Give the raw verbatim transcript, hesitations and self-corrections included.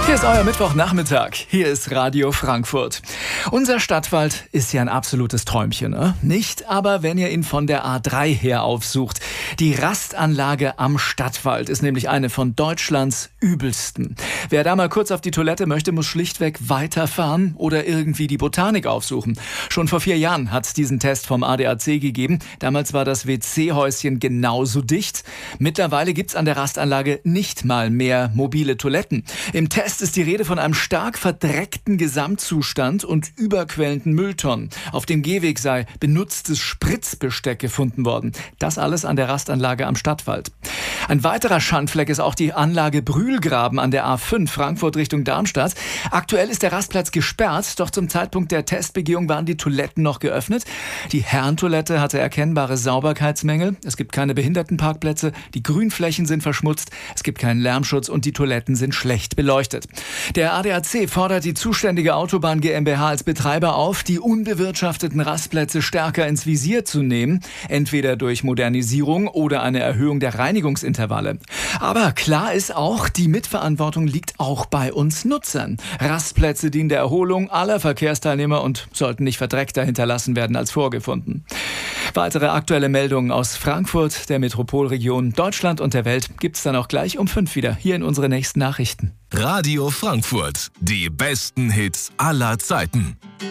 Hier ist euer Mittwochnachmittag. Hier ist Radio Frankfurt. Unser Stadtwald ist ja ein absolutes Träumchen, ne? Nicht aber, wenn ihr ihn von der A drei her aufsucht. Die Rastanlage am Stadtwald ist nämlich eine von Deutschlands übelsten. Wer da mal kurz auf die Toilette möchte, muss schlichtweg weiterfahren oder irgendwie die Botanik aufsuchen. Schon vor vier Jahren hat es diesen Test vom A D A C gegeben. Damals war das W C-Häuschen genauso dicht. Mittlerweile gibt's an der Rastanlage nicht mal mehr mobile Toiletten. Im Test ist die Rede von einem stark verdreckten Gesamtzustand und überquellenden Mülltonnen. Auf dem Gehweg sei benutztes Spritzbesteck gefunden worden. Das alles an der Rastanlage am Stadtwald. Ein weiterer Schandfleck ist auch die Anlage Brühlgraben an der A fünf, Frankfurt Richtung Darmstadt. Aktuell ist der Rastplatz gesperrt, doch zum Zeitpunkt der Testbegehung waren die Toiletten noch geöffnet. Die Herrentoilette hatte erkennbare Sauberkeitsmängel. Es gibt keine Behindertenparkplätze, die Grünflächen sind verschmutzt, es gibt keinen Lärmschutz und die Toiletten sind schlecht beleuchtet. Der A D A C fordert die zuständige Autobahn GmbH als Betreiber auf, die unbewirtschafteten Rastplätze stärker ins Visier zu nehmen, entweder durch Modernisierung oder eine Erhöhung der Reinigungsintervalle. Aber klar ist auch, die Mitverantwortung liegt auch bei uns Nutzern. Rastplätze dienen der Erholung aller Verkehrsteilnehmer und sollten nicht verdreckter hinterlassen werden als vorgefunden. Weitere aktuelle Meldungen aus Frankfurt, der Metropolregion, Deutschland und der Welt gibt's dann auch gleich um fünf wieder hier in unseren nächsten Nachrichten. Radio Frankfurt, die besten Hits aller Zeiten.